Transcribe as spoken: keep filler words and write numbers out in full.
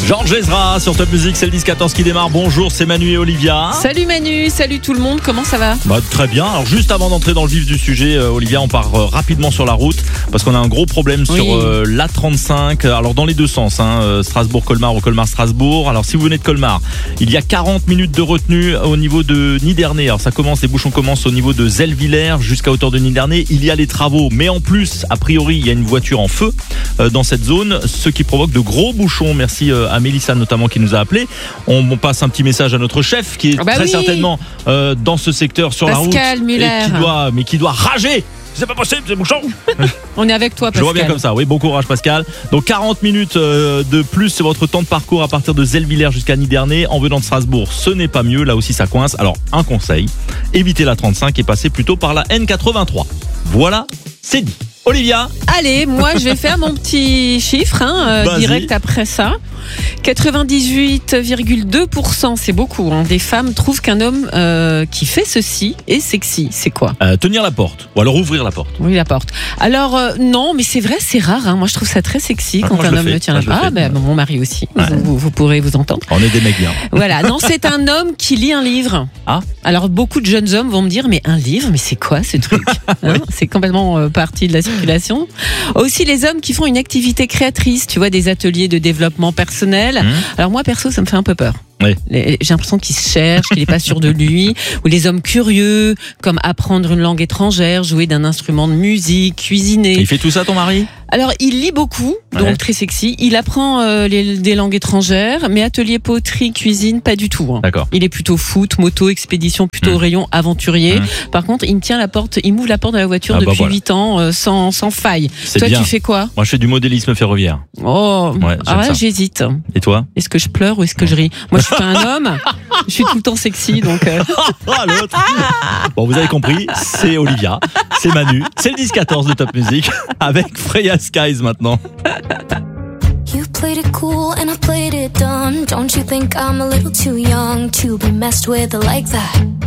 Georges Ezra sur Top Music, c'est le dix quatorze qui démarre. Bonjour, c'est Manu et Olivia. Salut Manu, salut tout le monde, comment ça va? Bah, très bien. Alors juste avant d'entrer dans le vif du sujet, euh, Olivia, on part euh, rapidement sur la route parce qu'on a un gros problème oui. sur euh, l'A trente-cinq. Alors dans les deux sens, hein, euh, Strasbourg-Colmar ou Colmar-Strasbourg. Alors si vous venez de Colmar, il y a quarante minutes de retenue au niveau de Niderney. Alors ça commence, les bouchons commencent au niveau de Zellwiller jusqu'à hauteur de Niderney. Il y a les travaux, mais en plus, a priori, il y a une voiture en feu euh, dans cette zone, ce qui provoque de gros bouchons. Merci euh, à Mélissa notamment qui nous a appelé. On, on passe un petit message à notre chef qui est ah bah très oui. certainement euh, dans ce secteur sur Pascal la route Muller. et qui doit, mais qui doit rager. C'est pas possible, c'est bouchon. On est avec toi, Pascal. Je vois bien comme ça, oui, bon courage Pascal. Donc quarante minutes euh, de plus, c'est votre temps de parcours à partir de Zellwiller jusqu'à Niderney. En venant de Strasbourg, ce n'est pas mieux, là aussi ça coince. Alors un conseil, évitez la trente-cinq et passez plutôt par la N quatre-vingt-trois. Voilà, c'est dit. Olivia. Allez, moi je vais faire mon petit chiffre hein, euh, direct après ça. quatre-vingt-dix-huit virgule deux pour cent, c'est beaucoup, hein, des femmes trouvent qu'un homme euh, qui fait ceci est sexy. C'est quoi? euh, Tenir la porte, ou alors ouvrir la porte. Oui, la porte. Alors euh, non, mais c'est vrai, c'est rare. Hein. Moi je trouve ça très sexy ah, quand moi, un homme fais. ne tient moi, la porte. Ah, ben, mon mari aussi, ouais. vous, vous pourrez vous entendre. On est des mecs bien. Voilà, non, c'est un homme qui lit un livre. Ah. Alors beaucoup de jeunes hommes vont me dire, mais un livre, mais c'est quoi ce truc hein? Oui. C'est complètement euh, parti de la circulation. Aussi les hommes qui font une activité créatrice, tu vois, des ateliers de développement personnel. Mmh. Alors moi perso, ça me fait un peu peur. Oui. J'ai l'impression qu'il se cherche, qu'il n'est pas sûr de lui. Ou les hommes curieux, comme apprendre une langue étrangère, jouer d'un instrument de musique, cuisiner. Et il fait tout ça ton mari? Alors il lit beaucoup, donc ouais. très sexy. Il apprend euh, les, des langues étrangères, mais atelier poterie, cuisine, pas du tout. Hein. D'accord. Il est plutôt foot, moto, expédition, plutôt mmh. au rayon aventurier. Mmh. Par contre, il me tient la porte, il m'ouvre la porte de la voiture ah depuis bah voilà. huit ans, euh, sans, sans faille. C'est Toi, bien. tu fais quoi? Moi, je fais du modélisme ferroviaire. Oh, ouais, ah ouais, j'hésite. Et toi? Est-ce que je pleure ou est-ce que ouais. je ris? Moi, je suis pas un homme. Je suis tout le temps sexy, donc. Euh... ah, l'autre. Bon, vous avez compris, c'est Olivia, c'est Manu, c'est le dix quatorze de Top Music avec Freya Skies maintenant. You played it cool and I played it dumb. Don't you think I'm a little too young to be messed with like that?